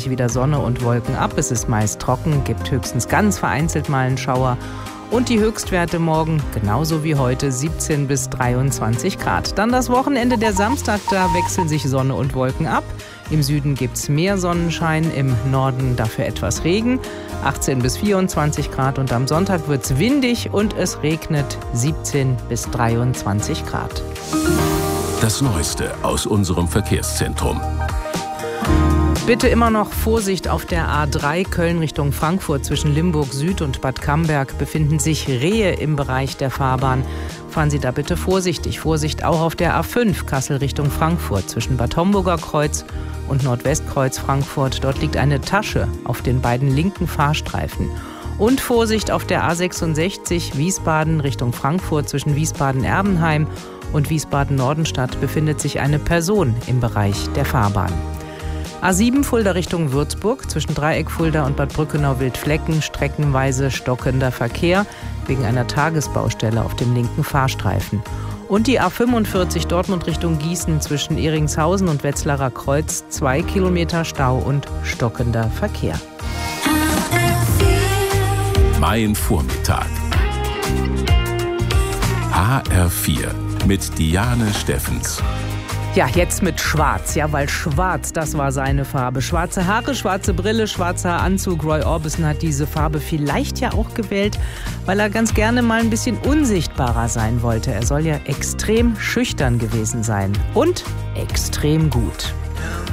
sich wieder Sonne und Wolken ab. Es ist meist trocken, gibt höchstens ganz vereinzelt mal einen Schauer. Und die Höchstwerte morgen, genauso wie heute, 17 bis 23 Grad. Dann das Wochenende, der Samstag, da wechseln sich Sonne und Wolken ab. Im Süden gibt's mehr Sonnenschein, im Norden dafür etwas Regen, 18 bis 24 Grad. Und am Sonntag wird's windig und es regnet, 17 bis 23 Grad. Das Neueste aus unserem Verkehrszentrum. Bitte immer noch Vorsicht auf der A3 Köln Richtung Frankfurt. Zwischen Limburg Süd und Bad Camberg befinden sich Rehe im Bereich der Fahrbahn. Fahren Sie da bitte vorsichtig. Vorsicht auch auf der A5 Kassel Richtung Frankfurt. Zwischen Bad Homburger Kreuz und Nordwestkreuz Frankfurt. Dort liegt eine Tasche auf den beiden linken Fahrstreifen. Und Vorsicht auf der A66 Wiesbaden Richtung Frankfurt. Zwischen Wiesbaden-Erbenheim und Wiesbaden-Nordenstadt befindet sich eine Person im Bereich der Fahrbahn. A7 Fulda Richtung Würzburg, zwischen Dreieck Fulda und Bad Brückenau-Wildflecken streckenweise stockender Verkehr wegen einer Tagesbaustelle auf dem linken Fahrstreifen. Und die A45 Dortmund Richtung Gießen zwischen Ehringshausen und Wetzlarer Kreuz 2 Kilometer Stau und stockender Verkehr. Mein Vormittag. HR4 mit Diane Steffens. Ja, jetzt mit Schwarz, ja, weil Schwarz, das war seine Farbe. Schwarze Haare, schwarze Brille, schwarzer Anzug. Roy Orbison hat diese Farbe vielleicht ja auch gewählt, weil er ganz gerne mal ein bisschen unsichtbarer sein wollte. Er soll ja extrem schüchtern gewesen sein und extrem gut.